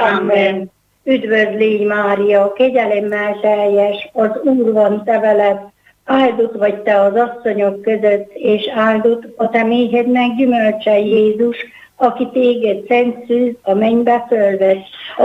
Amen. Üdvözl légy, Mária, kegyelemmel teljes, az Úr van te veled, áldott vagy te az asszonyok között, és áldott a te méhednek gyümölcse Jézus, aki téged szent szűz a mennybe fölvett.